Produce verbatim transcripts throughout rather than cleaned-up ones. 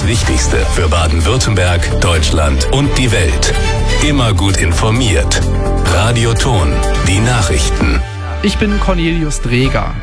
Das Wichtigste für Baden-Württemberg, Deutschland und die Welt. Immer gut informiert. Radioton, die Nachrichten. Ich bin Cornelius Dreger.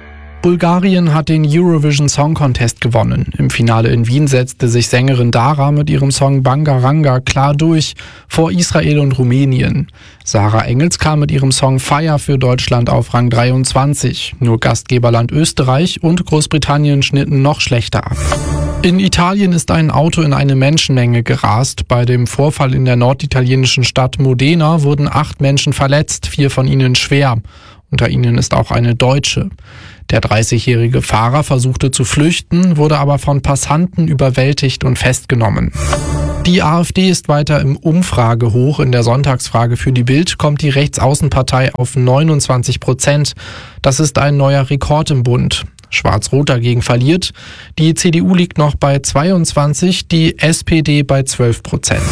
Bulgarien hat den Eurovision Song Contest gewonnen. Im Finale in Wien setzte sich Sängerin Dara mit ihrem Song Bangaranga klar durch, vor Israel und Rumänien. Sarah Engels kam mit ihrem Song Fire für Deutschland auf Rang dreiundzwanzig. Nur Gastgeberland Österreich und Großbritannien schnitten noch schlechter ab. In Italien ist ein Auto in eine Menschenmenge gerast. Bei dem Vorfall in der norditalienischen Stadt Modena wurden acht Menschen verletzt, vier von ihnen schwer. Unter ihnen ist auch eine Deutsche. Der dreißigjährige Fahrer versuchte zu flüchten, wurde aber von Passanten überwältigt und festgenommen. Die AfD ist weiter im Umfragehoch. In der Sonntagsfrage für die Bild kommt die Rechtsaußenpartei auf neunundzwanzig Prozent. Das ist ein neuer Rekord im Bund. Schwarz-Rot dagegen verliert. Die C D U liegt noch bei zweiundzwanzig, die S P D bei zwölf Prozent.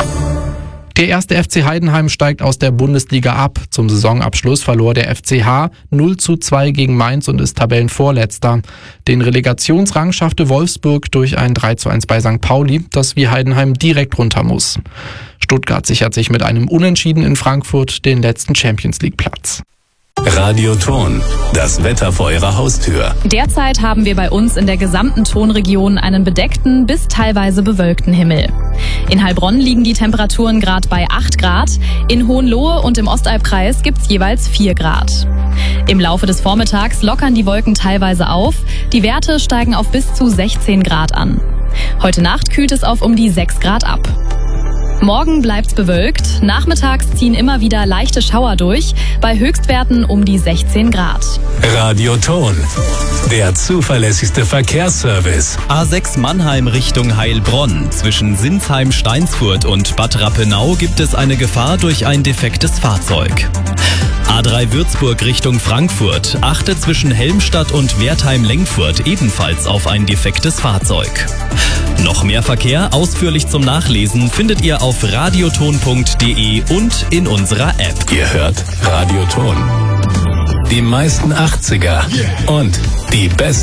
Der erste F C Heidenheim steigt aus der Bundesliga ab. Zum Saisonabschluss verlor der F C H null zu zwei gegen Mainz und ist Tabellenvorletzter. Den Relegationsrang schaffte Wolfsburg durch ein drei zu eins bei Sankt Pauli, das wie Heidenheim direkt runter muss. Stuttgart sichert sich mit einem Unentschieden in Frankfurt den letzten Champions-League-Platz. Radioton, das Wetter vor Ihrer Haustür. Derzeit haben wir bei uns in der gesamten Tonregion einen bedeckten bis teilweise bewölkten Himmel. In Heilbronn liegen die Temperaturen gerade bei acht Grad, in Hohenlohe und im Ostalbkreis gibt's jeweils vier Grad. Im Laufe des Vormittags lockern die Wolken teilweise auf, die Werte steigen auf bis zu sechzehn Grad an. Heute Nacht kühlt es auf um die sechs Grad ab. Morgen bleibt's bewölkt, nachmittags ziehen immer wieder leichte Schauer durch, bei Höchstwerten um die sechzehn Grad. Radioton, der zuverlässigste Verkehrsservice. A sechs Mannheim Richtung Heilbronn. Zwischen Sinsheim-Steinsfurt und Bad Rappenau gibt es eine Gefahr durch ein defektes Fahrzeug. A drei Würzburg Richtung Frankfurt. Achte zwischen Helmstadt und Wertheim-Lengfurt ebenfalls auf ein defektes Fahrzeug. Noch mehr Verkehr ausführlich zum Nachlesen findet ihr auf radioton punkt de und in unserer App. Ihr hört Radioton. Die meisten achtziger und die besten